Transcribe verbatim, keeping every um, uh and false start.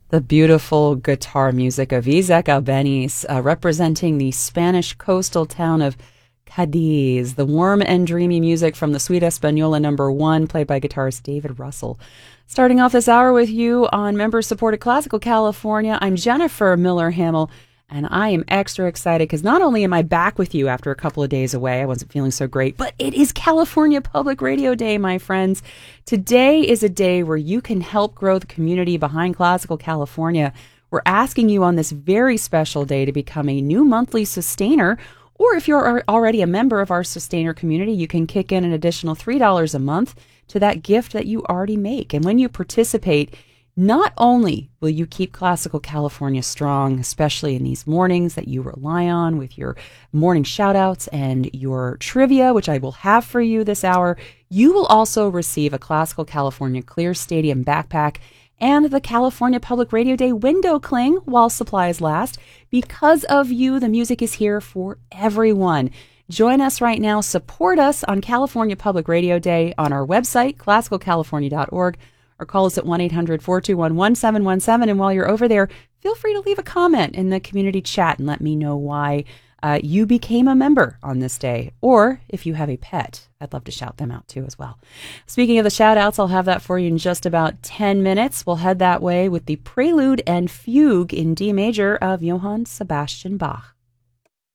The beautiful guitar music of Isaac Albeniz, uh, representing the Spanish coastal town of Cadiz. The warm and dreamy music from the Suite Española number one, played by guitarist David Russell. Starting off this hour with you on member-supported Classical California, I'm Jennifer Miller-Hamill, and I am extra excited because not only am I back with you after a couple of days away, I wasn't feeling so great, but it is California Public Radio Day, my friends. Today is a day where you can help grow the community behind Classical California. We're asking you on this very special day to become a new monthly sustainer, or if you're already a member of our sustainer community, you can kick in an additional three dollars a month to that gift that you already make. And when you participate, not only will you keep Classical California strong, especially in these mornings that you rely on with your morning shout-outs and your trivia, which I will have for you this hour, you will also receive a Classical California Clear Stadium backpack and the California Public Radio Day window cling while supplies last. Because of you, the music is here for everyone. Join us right now. Support us on California Public Radio Day on our website, classical california dot org. Or call us at one eight hundred, four two one, one seven one seven. And while you're over there, feel free to leave a comment in the community chat and let me know why uh, you became a member on this day. Or if you have a pet, I'd love to shout them out too as well. Speaking of the shout outs, I'll have that for you in just about ten minutes. We'll head that way with the Prelude and Fugue in D major of Johann Sebastian Bach.